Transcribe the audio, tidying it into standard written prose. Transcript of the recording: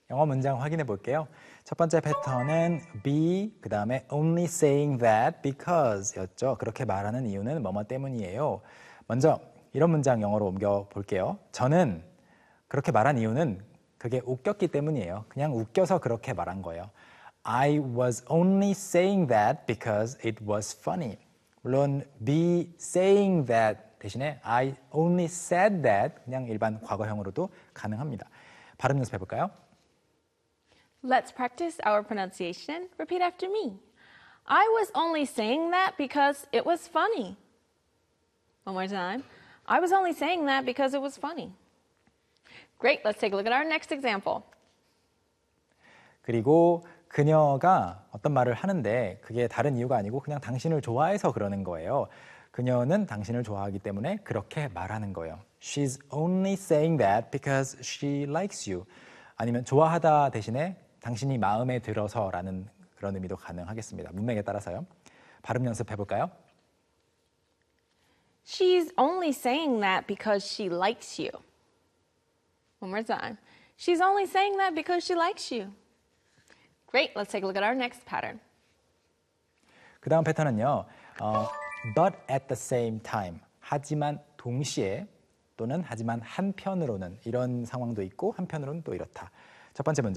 영어 문장 확인해 볼게요. 첫 번째 패턴은 be, 그 다음에 only saying that because 였죠. 그렇게 말하는 이유는 뭐뭐 때문이에요. 먼저 이런 문장 영어로 옮겨 볼게요. 저는 그렇게 말한 이유는 그게 웃겼기 때문이에요. 그냥 웃겨서 그렇게 말한 거예요. I was only saying that because it was funny. 물론 be saying that 대신에 I only said that 그냥 일반 과거형으로도 가능합니다. 발음 연습해 볼까요? Let's practice our pronunciation. Repeat after me. I was only saying that because it was funny. One more time. I was only saying that because it was funny. Great. Let's take a look at our next example. 그리고 그녀가 어떤 말을 하는데 그게 다른 이유가 아니고 그냥 당신을 좋아해서 그러는 거예요. 그녀는 당신을 좋아하기 때문에 그렇게 말하는 거예요. She's only saying that because she likes you. 아니면 좋아하다 대신에 당신이 마음에 들어서라는 그런 의미도 가능하겠습니다. 문맥에 따라서요. 발음 연습해 볼까요? She's only saying that because she likes you. One more time. She's only saying that because she likes you. Great. Let's take a look at our next pattern. 그 다음 패턴은요. But at the same time. 하지만 동시에 또는 하지만 한편으로는 이런 상황도 있고 한편으로는 또 이렇다. 첫 번째 문장.